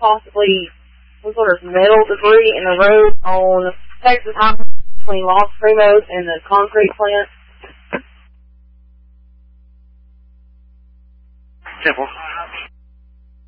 possibly some sort of metal debris in the road on Texas Highway between Los Primos and the concrete plant. Temple.